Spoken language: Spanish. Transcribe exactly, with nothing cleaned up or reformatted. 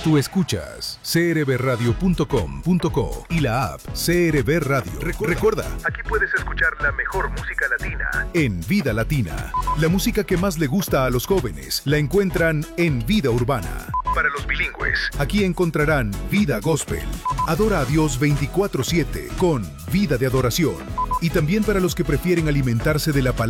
Tú escuchas c r b radio punto com punto co y la app C R B Radio. Recuerda, Recuerda, aquí puedes escuchar la mejor música latina en Vida Latina. La música que más le gusta a los jóvenes la encuentran en Vida Urbana. Para los bilingües, aquí encontrarán Vida Gospel. Adora a Dios veinticuatro siete con Vida de Adoración. Y también para los que prefieren alimentarse de la palabra